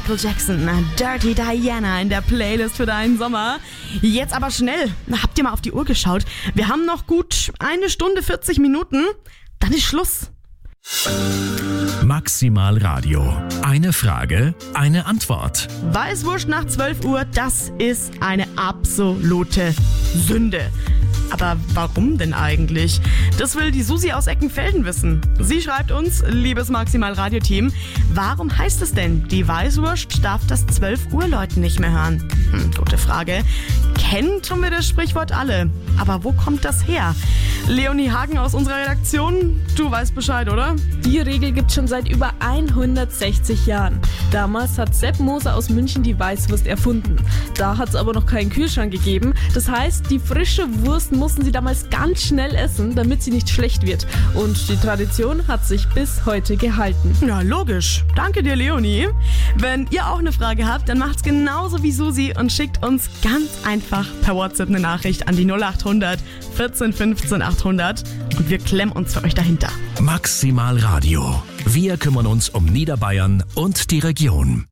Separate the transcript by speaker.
Speaker 1: Michael Jackson, Dirty Diana in der Playlist für deinen Sommer. Jetzt aber schnell. Habt ihr mal auf die Uhr geschaut? Wir haben noch gut 1 Stunde 40 Minuten. Dann ist Schluss.
Speaker 2: Maximal Radio. Eine Frage, eine Antwort.
Speaker 1: Weißwurst nach 12 Uhr, das ist eine absolute Sünde. Aber warum denn eigentlich? Das will die Susi aus Eckenfelden wissen. Sie schreibt uns, liebes Maximal-Radio-Team, warum heißt es denn, die Weißwurst darf das 12-Uhr-Läuten nicht mehr hören? Gute Frage. Kennen tun wir das Sprichwort alle. Aber wo kommt das her? Leonie Hagen aus unserer Redaktion, du weißt Bescheid, oder?
Speaker 3: Die Regel gibt es schon seit über 160 Jahren. Damals hat Sepp Moser aus München die Weißwurst erfunden. Da hat es aber noch keinen Kühlschrank gegeben. Das heißt, die frische Wurst mussten sie damals ganz schnell essen, damit sie nicht schlecht wird. Und die Tradition hat sich bis heute gehalten.
Speaker 1: Ja, logisch. Danke dir, Leonie. Wenn ihr auch eine Frage habt, dann macht's genauso wie Susi und schickt uns ganz einfach per WhatsApp eine Nachricht an die 0800 14 15 800 und wir klemmen uns für euch dahinter.
Speaker 2: Maximal Radio. Wir kümmern uns um Niederbayern und die Region.